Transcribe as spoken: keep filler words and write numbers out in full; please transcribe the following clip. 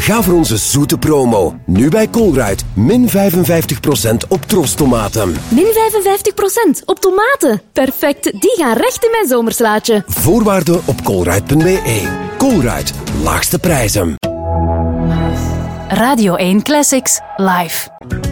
Ga voor onze zoete promo. Nu bij Colruyt. Min vijfenvijftig procent op trostomaten. Min vijfenvijftig procent op tomaten. Perfect, die gaan recht in mijn zomerslaatje. Voorwaarden op colruyt punt b e. Colruyt, laagste prijzen. Radio één Classics live.